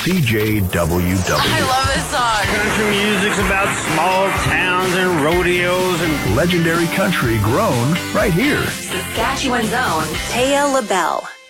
CJWW. I love this song. Country music's about small towns and rodeos and Legendary country grown right here. Saskatchewan's own Taya LaBelle.